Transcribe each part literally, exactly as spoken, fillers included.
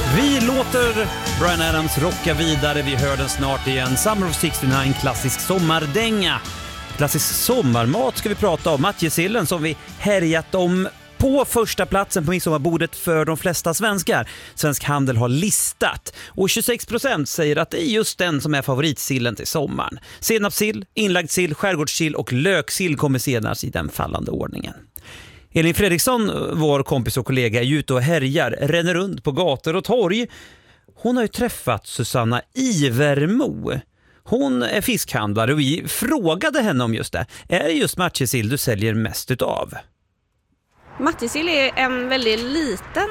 Vi låter Bryan Adams rocka vidare. Vi hör den snart igen. Summer of sextionio, klassisk sommardänga. Klassisk sommarmat ska vi prata om. Matjessillen som vi härjat om på första platsen på midsommarbordet för de flesta svenskar. Svensk Handel har listat. Och tjugosex procent säger att det är just den som är favoritsillen till sommaren. Senapssill, inlagd sill, skärgårdssill och löksill kommer senast i den fallande ordningen. Elin Fredriksson, vår kompis och kollega, är ute och härjar, ränner runt på gator och torg. Hon har ju träffat Susanna Ivermo. Hon är fiskhandlare och vi frågade henne om just det. Är det just matjessill du säljer mest utav? Matjessill är en väldigt liten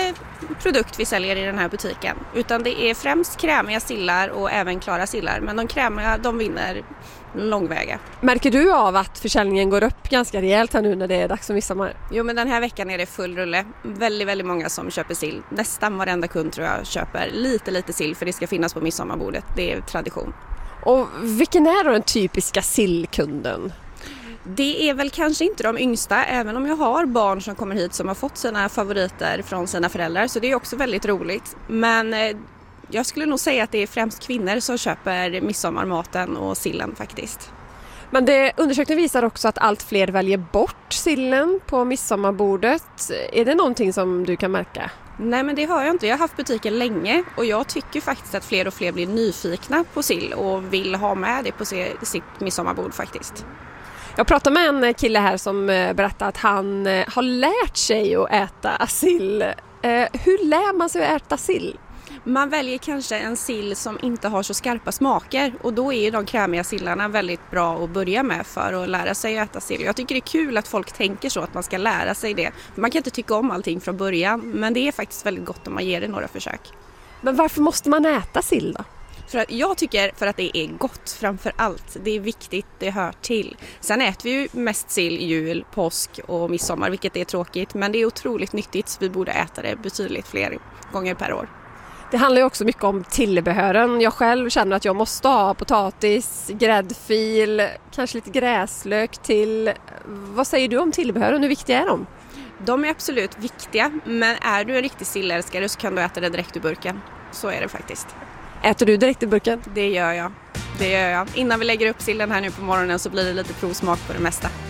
produkt vi säljer i den här butiken. Utan det är främst krämiga sillar och även klara sillar. Men de krämiga, de vinner långväga. Märker du av att försäljningen går upp ganska rejält här nu när det är dags för midsommar? Jo, men den här veckan är det full rulle. Väldigt, väldigt många som köper sill. Nästan varenda kund tror jag köper lite, lite sill för det ska finnas på midsommarbordet. Det är tradition. Och vilken är då den typiska sillkunden? Det är väl kanske inte de yngsta, även om jag har barn som kommer hit som har fått sina favoriter från sina föräldrar. Så det är också väldigt roligt. Men jag skulle nog säga att det är främst kvinnor som köper midsommarmaten och sillen faktiskt. Men det undersökningen visar också att allt fler väljer bort sillen på midsommarbordet. Är det någonting som du kan märka? Nej, men det har jag inte. Jag har haft butiken länge och jag tycker faktiskt att fler och fler blir nyfikna på sill och vill ha med det på sitt midsommarbord faktiskt. Jag pratade med en kille här som berättade att han har lärt sig att äta sill. Hur lär man sig att äta sill? Man väljer kanske en sill som inte har så skarpa smaker och då är de krämiga sillarna väldigt bra att börja med för att lära sig att äta sill. Jag tycker det är kul att folk tänker så, att man ska lära sig det. Man kan inte tycka om allting från början, men det är faktiskt väldigt gott om man ger det några försök. Men varför måste man äta sill då? För att, jag tycker för att det är gott framför allt. Det är viktigt, det hör till. Sen äter vi ju mest sill, jul, påsk och midsommar, vilket är tråkigt. Men det är otroligt nyttigt så vi borde äta det betydligt fler gånger per år. Det handlar ju också mycket om tillbehören. Jag själv känner att jag måste ha potatis, gräddfil, kanske lite gräslök till. Vad säger du om tillbehören? Hur viktiga är de? De är absolut viktiga, men är du en riktig sillälskare så kan du äta det direkt ur burken. Så är det faktiskt. Äter du direkt i burken? Det gör jag. Det gör jag. Innan vi lägger upp sillen här nu på morgonen så blir det lite provsmak på det mesta.